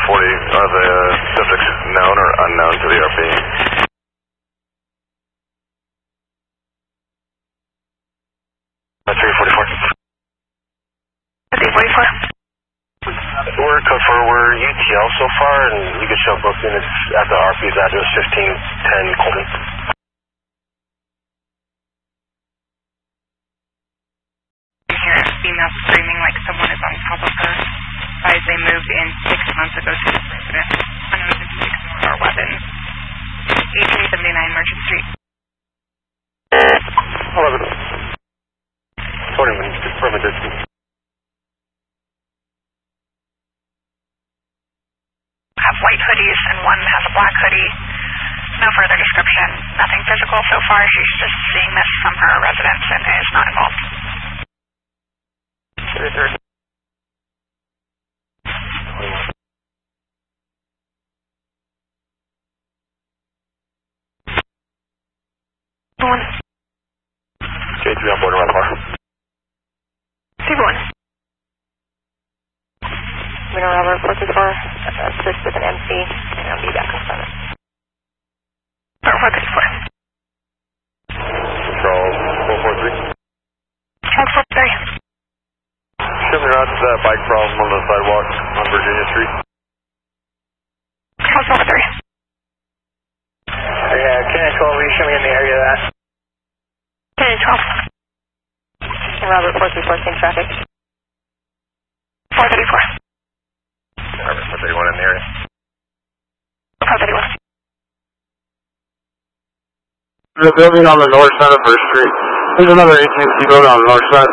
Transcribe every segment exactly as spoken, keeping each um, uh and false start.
forty, are the subjects known or unknown to the R P? three forty-four. three forty-four. We're code four, we're U T L so far, and you can show both units at the R P's address fifteen ten Colton. I hear a female screaming like someone is on top of her. As they moved in six months ago to this residence. Unknown to ignore our weapons. eighteen seventy-nine Merchant Street. eleven. twenty minutes, confirm a distance. Have white hoodies and one has a black hoodie. No further description. Nothing physical so far. She's just seeing this from her residence and is not involved. One. J three on board around the bar. Zero one. Winter Robert four two four, assist with an M C, and I'll be back on seven. four two four. Control four four three. Control four three. Show me around to that bike problem on the sidewalk on Virginia Street. Control four three. Yeah, K twelve, will you show me in the area of that? K twelve. And Robert four two four, same traffic. four thirty-four. Robert four thirty-one in the area. four thirty-one. There's a building on the north side of First Street. There's another A T and T building on the north side.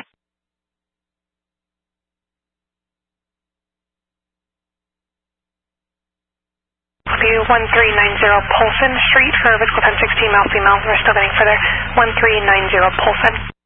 one three nine zero Polson Street for Visco ten sixteen male female. We're still getting further. one three nine zero Polson.